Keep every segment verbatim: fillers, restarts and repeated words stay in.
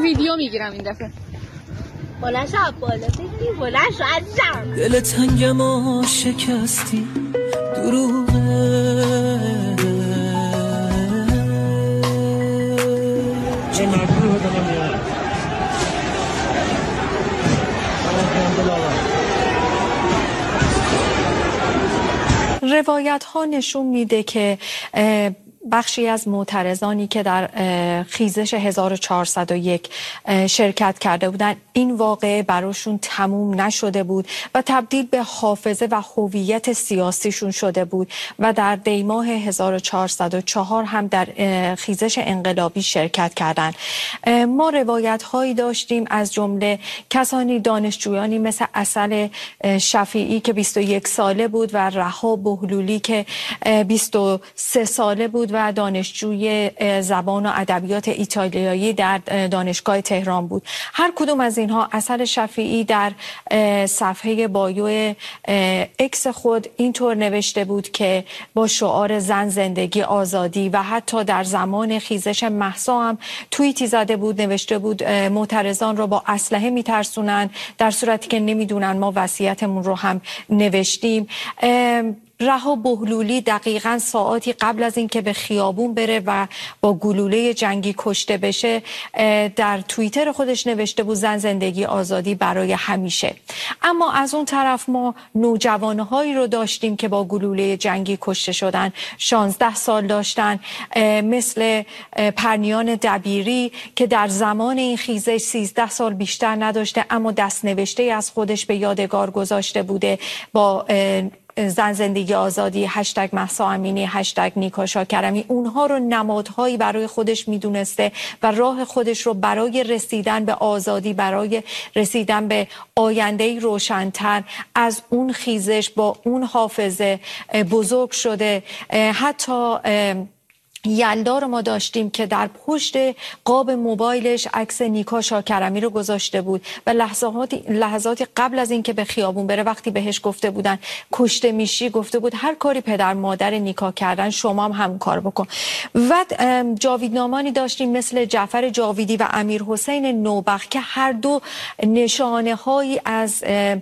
ویدیو میگیرم این دفعه. بلند شو بالا بگی بلند شو عزیزم. دل تنگم و شکستی دروغه چه مردم رو دارم میارم روایت ها نشون میده که بخشی از معترضانی که در خیزش هزار و چهارصد و یک شرکت کرده بودند این واقعه براشون تموم نشده بود و تبدیل به حافظه و هویت سیاسیشون شده بود و در دیماه هزار و چهارصد و چهار هم در خیزش انقلابی شرکت کردند. ما روایت هایی داشتیم از جمله کسانی دانشجویانی مثل عسل شفیعی که بیست و یک ساله بود و رها بهلولی که بیست و سه ساله بود و دانشجوی زبان و ادبیات ایتالیایی در دانشگاه تهران بود. هر کدوم از اینها عسل شفیعی در صفحه بایو اکس خود اینطور نوشته بود که با شعار زن زندگی آزادی و حتی در زمان خیزش مهسا هم توییتی زده بود نوشته بود معترضان رو با اسلحه میترسونن در صورتی که نمیدونن ما وصیتمون رو هم نوشتیم. رها بهلولی دقیقاً ساعاتی قبل از اینکه به خیابون بره و با گلوله جنگی کشته بشه در توییتر خودش نوشته بود زن زندگی آزادی برای همیشه. اما از اون طرف ما نوجوانهایی رو داشتیم که با گلوله جنگی کشته شدن، شانزده سال داشتن، مثل پرنیان دبیری که در زمان این خیزش سیزده سال بیشتر نداشته اما دست نوشته از خودش به یادگار گذاشته بوده با زن زندگی آزادی، هشتگ مهسا امینی، هشتگ نیکا شاکرمی. اونها رو نمادهایی برای خودش میدونسته و راه خودش رو برای رسیدن به آزادی، برای رسیدن به آینده‌ای روشن‌تر از اون خیزش با اون حافظه بزرگ شده. حتی یلدا رو ما داشتیم که در پشت قاب موبایلش عکس نیکا شاکرمی رو گذاشته بود و لحظاتی لحظاتی قبل از اینکه به خیابون بره وقتی بهش گفته بودن کشته میشی گفته بود هر کاری پدر مادر نیکا کردن شما هم همون کار بکن. و جاویدنامانی داشتیم مثل جعفر جاویدی و امیر حسین نوبخت که هر دو نشانه هایی از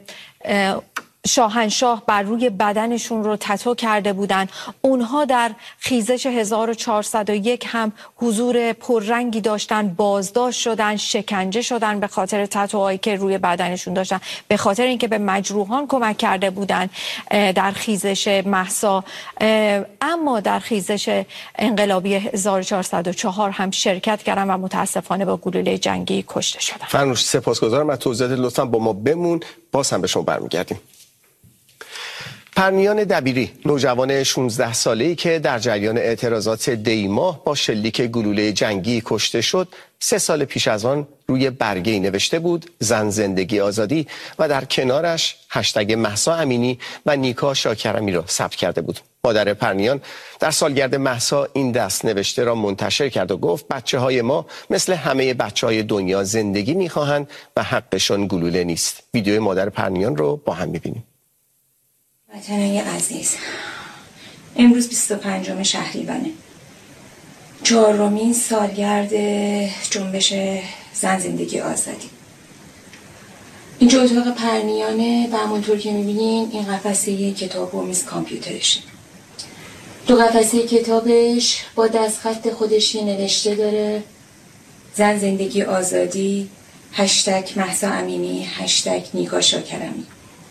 شاهنشاه بر روی بدنشون رو تتو کرده بودن. اونها در خیزش هزار و چهارصد و یک هم حضور پررنگی داشتن، بازداشت شدن، شکنجه شدن به خاطر تتوهایی که روی بدنشون داشتن، به خاطر اینکه به مجروحان کمک کرده بودن در خیزش مهسا. اما در خیزش انقلابی هزار و چهارصد و چهار هم شرکت کردن و متاسفانه با گلوله جنگی کشته شدن. فرنوش سپاسگزارم از توضیحات، لطفاً با ما بمون، باز هم به شما برمیگردیم. پرنیان دبیری، نوجوان شانزده ساله‌ای که در جریان اعتراضات دیماه با شلیک گلوله جنگی کشته شد، سه سال پیش از آن روی برگه‌ای نوشته بود زن زندگی آزادی و در کنارش هشتگ مهسا امینی و نیکا شاکرمی را ثبت کرده بود. مادر پرنیان در سالگرد مهسا این دست نوشته را منتشر کرد و گفت بچه های ما مثل همه بچه های دنیا زندگی می‌خواهند و حقشون گلوله نیست. ویدیو مادر پرنیان رو با هم می‌بینیم. وطنای عزیز، امروز بیست و پنجم شهریورانه، چهارمین سالگرد جنبش زن زندگی آزادی. اینجا اتاق پرنیانه و همونطور که میبینین این قفسه کتاب و میز کامپیوترشه. تو قفسه کتابش با دستخط خودش نوشته داره زن زندگی آزادی، هشتگ مهسا امینی، هشتگ نیکا شاکرمی.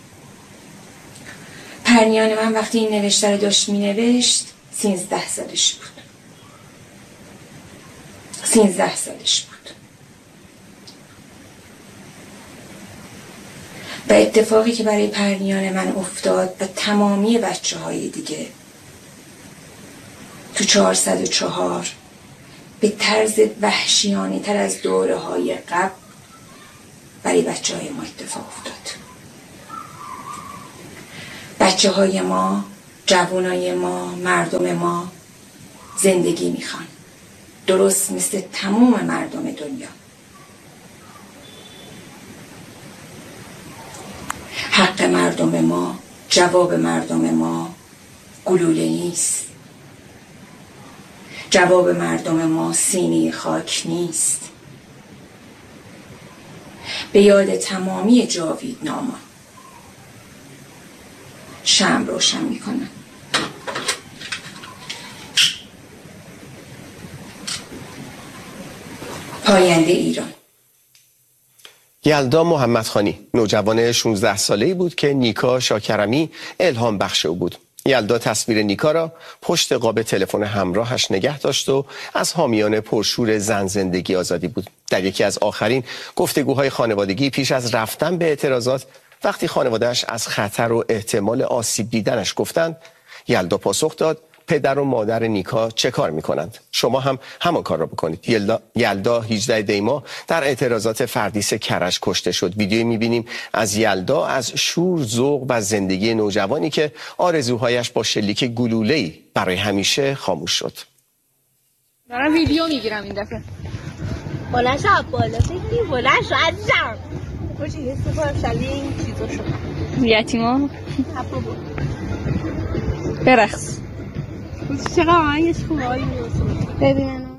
پرنیان من وقتی این نوشته رو داشت می نوشت سیزده سالش بود. سیزده سالش بود. و اتفاقی که برای پرنیان من افتاد و تمامی بچه های دیگه تو چهارصد و چهار به طرز وحشیانه تر از دوره های قبل برای بچه های ما اتفاق افتاد. بچه های ما، جوانای ما، مردم ما زندگی میخوان، درست مثل تمام مردم دنیا. حق مردم ما، جواب مردم ما گلوله نیست. جواب مردم ما سینه خاک نیست. به یاد تمامی جاویدناما شمع روشن میکنم. پاینده ایران. یلدا محمدخانی نوجوان شانزده ساله‌ای بود که نیکا شاکرمی الهام بخش او بود. یلدا تصویر نیکا را پشت قاب تلفن همراهش نگه داشت و از حامیان پرشور زن زندگی آزادی بود. در یکی از آخرین گفتگوهای خانوادگی پیش از رفتن به اعتراضات، وقتی خانواده‌اش از خطر و احتمال آسیب دیدنش گفتند، یلدا پاسخ داد پدر و مادر نیکا چه کار میکنند؟ شما هم همان کار را بکنید. یلدا, یلدا هجدهم دی ماه در اعتراضات فردیس کرج کشته شد. ویدیویی میبینیم از یلدا از شور، ذوق و زندگی نوجوانی که آرزوهایش با شلیک گلوله‌ای برای همیشه خاموش شد. دارم ویدیو میگیرم این دفعه. بلند شو بالا بگی، بلند شو عزیزم. کجی یه سفر شلیک این چیزا شد. یتیما حبا بود. برقص. چقدر آهنگش خوبه. ببینن